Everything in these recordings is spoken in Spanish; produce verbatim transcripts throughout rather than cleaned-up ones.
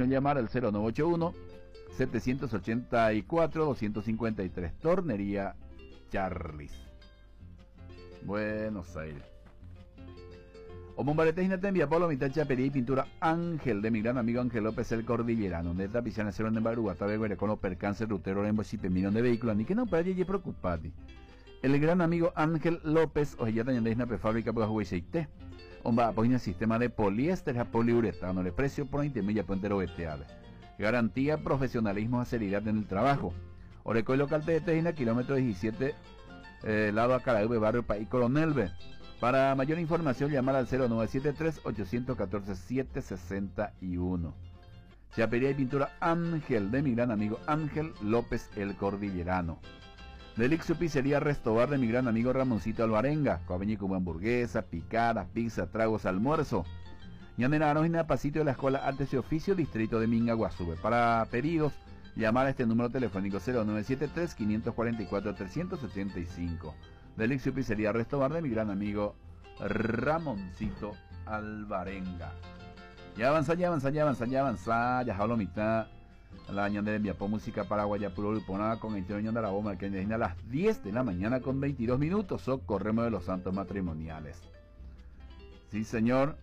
información llamar al cero nueve ocho uno, siete ocho cuatro, dos cinco tres. Tornería Charlis, Buenos Aires. O Bombarete Jinete envía Polo, mitad chapería y pintura Ángel, de mi gran amigo Ángel López el Cordillerano. De esta piscina cero en Barúa, tabe con los percances rutero en Bochipe, millón de vehículos, ni que no para allí preocupate. El gran amigo Ángel López, o ya también de una fábrica por Huiseite. Omba apoya el sistema de poliéster a poliuretano, el precio por intermedia puentero veteable. Garantía, profesionalismo, seriedad en el trabajo. Oreco y local de Tejina, kilómetro diecisiete, eh, lado a Caraúbe, barrio País Coronel B. Para mayor información, llamar al cero nueve siete tres, ocho uno cuatro, siete seis uno. Chapería y pintura Ángel, de mi gran amigo Ángel López el Cordillerano. Delixio Pizzería Restobar, de mi gran amigo Ramoncito Alvarenga. Coabeñi como hamburguesa, picada, pizza, tragos, almuerzo. Ñaneranos y Napacito de la Escuela Artes y Oficio, distrito de Mingaguazú. Para pedidos, llamar a este número telefónico cero nueve siete tres, cinco cuatro cuatro, tres siete cinco. Delixio Pizzería Restobar, de mi gran amigo Ramoncito Alvarenga. Ya avanza, ya avanza, ya avanza, ya avanza, ya hablo mitad. La año de Viapó Música Paraguaya Puro Luponada con el año de la bomba que viene a las diez de la mañana con veintidós minutos. Socorremos de los santos matrimoniales. Sí, señor.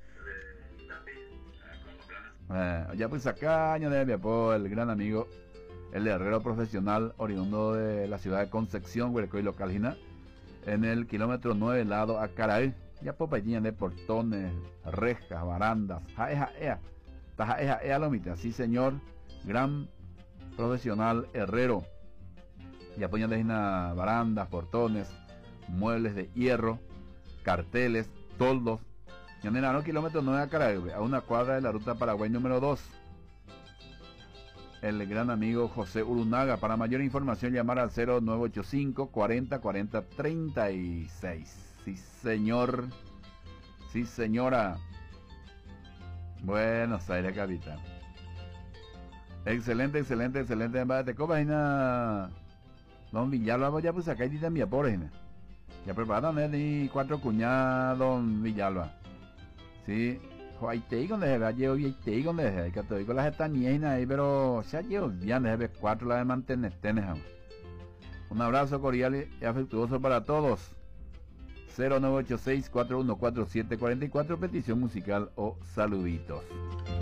Eh, ya pues acá año de Viapó, el gran amigo, el herrero profesional oriundo de la ciudad de Concepción, Huercoy local Gina, en el kilómetro nueve lado a Caraí. Ya popayín de portones, rejas, barandas, jaeja ea, tajaeja ea lomita, sí señor, gran profesional herrero. Y apoyan de barandas, portones, muebles de hierro, carteles, toldos. Yanenano, kilómetro nueve a Caraí, a una cuadra de la ruta Paraguay número dos. El gran amigo José Urunaga. Para mayor información llamar al cero nueve ocho cinco, cuarenta, cuarenta, treinta y seis. Sí señor, sí señora. Buenos Aires capital. Excelente, excelente, excelente. Te copas don Villalba, ya pues acá hay también por ya prepararon ni cuatro cuñados don Villalba. Sí. Ahí te digo donde se ve, llevo y te digo donde se ve, que te digo las estanías ahí, pero se ha llevado bien, de cuatro la de mantener tenes. Un abrazo cordial y afectuoso para todos. cero nueve ocho seis, cuatro uno cuatro, siete cuatro cuatro, petición musical o saluditos.